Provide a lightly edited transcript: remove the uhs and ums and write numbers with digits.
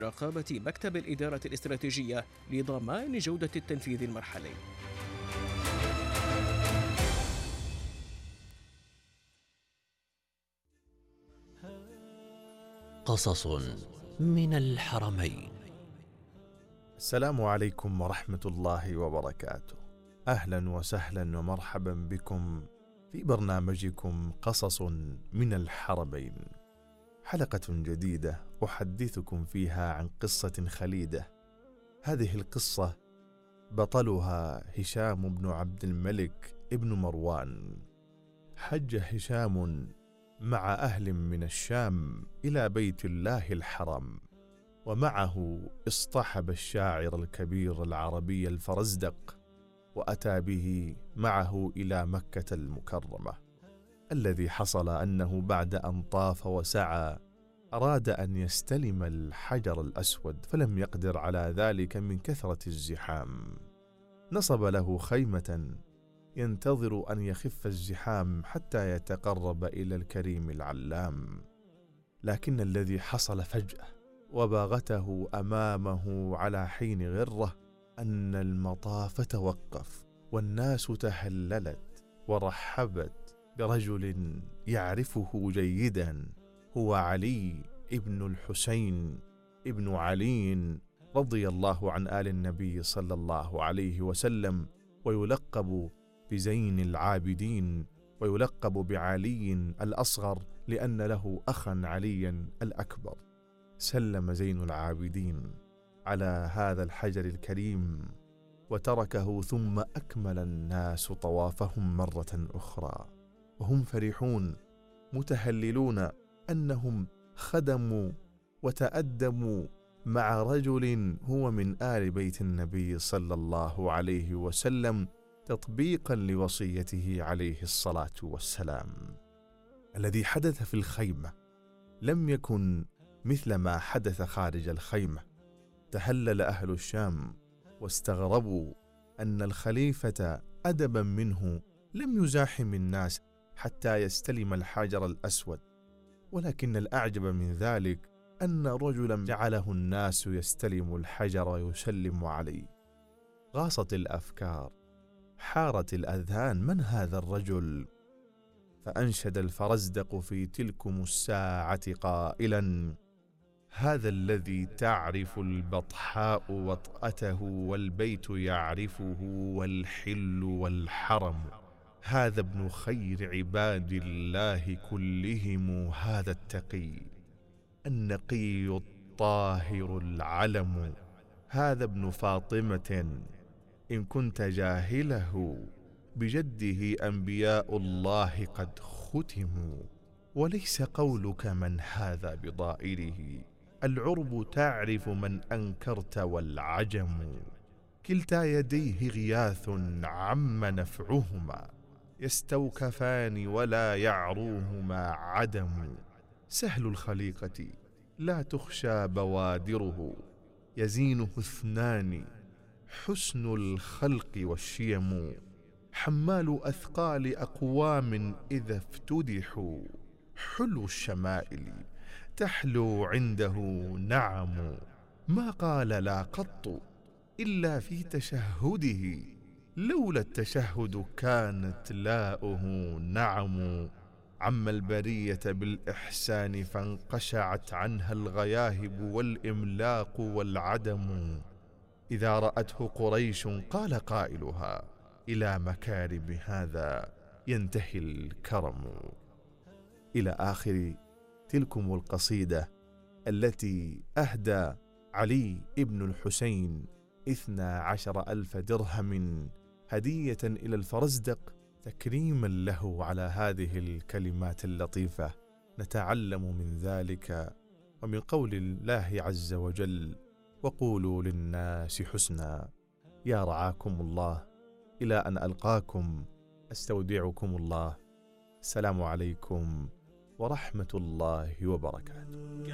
رقابة مكتب الإدارة الاستراتيجية لضمان جودة التنفيذ المرحلي. قصص من الحرمين. السلام عليكم ورحمة الله وبركاته. أهلا وسهلا ومرحبا بكم في برنامجكم قصص من الحرمين، حلقة جديدة أحدثكم فيها عن قصة خليدة. هذه القصة بطلها هشام بن عبد الملك ابن مروان. حج هشام مع أهل من الشام إلى بيت الله الحرام، ومعه اصطحب الشاعر الكبير العربي الفرزدق، وأتى به معه إلى مكة المكرمة. الذي حصل أنه بعد أن طاف وسعى أراد أن يستلم الحجر الأسود، فلم يقدر على ذلك من كثرة الزحام. نصب له خيمة ينتظر أن يخف الزحام حتى يتقرب إلى الكريم العلام. لكن الذي حصل فجأة وباغته أمامه على حين غرة أن المطاف توقف، والناس تهللت ورحبت برجل يعرفه جيدا، هو علي ابن الحسين ابن علي رضي الله عن آل النبي صلى الله عليه وسلم، ويلقب بزين العابدين، ويلقب بعلي الأصغر لأن له أخا عليا الأكبر. سلم زين العابدين على هذا الحجر الكريم وتركه، ثم أكمل الناس طوافهم مرة أخرى وهم فرحون متهللون أنهم خدموا وتأدموا مع رجل هو من آل بيت النبي صلى الله عليه وسلم، تطبيقا لوصيته عليه الصلاة والسلام. الذي حدث في الخيمة لم يكن مثل ما حدث خارج الخيمة. تهلل أهل الشام واستغربوا أن الخليفة أدبا منه لم يزاحم الناس حتى يستلم الحجر الأسود، ولكن الأعجب من ذلك أن رجلا جعله الناس يستلم الحجر ويسلم عليه. غاصت الأفكار، حارت الأذهان، من هذا الرجل؟ فأنشد الفرزدق في تلكم الساعة قائلا: هذا الذي تعرف البطحاء وطأته، والبيت يعرفه والحل والحرم. هذا ابن خير عباد الله كلهم، هذا التقي النقي الطاهر العلم. هذا ابن فاطمة إن كنت جاهله، بجده أنبياء الله قد ختموا. وليس قولك من هذا بضائره، العرب تعرف من أنكرت والعجم. كلتا يديه غياث عم نفعهما، يستوكفان ولا يعروهما عدم. سهل الخليقة لا تخشى بوادره، يزينه اثنان حسن الخلق والشيم. حمال أثقال أقوام إذا افتدحوا، حلو الشمائل تحلو عنده نعم. ما قال لا قط إلا في تشهده، لولا التشهد كانت لاؤه نعم. عم البرية بالإحسان فانقشعت عنها الغياهب والإملاق والعدم. إذا رأته قريش قال قائلها: إلى مكارم هذا ينتهي الكرم. إلى آخر تلكم القصيدة التي أهدى علي ابن الحسين 12,000 درهم هدية إلى الفرزدق تكريما له على هذه الكلمات اللطيفة. نتعلم من ذلك ومن قول الله عز وجل: وقولوا للناس حسنا. يا رعاكم الله، إلى أن ألقاكم أستودعكم الله. السلام عليكم ورحمة الله وبركاته.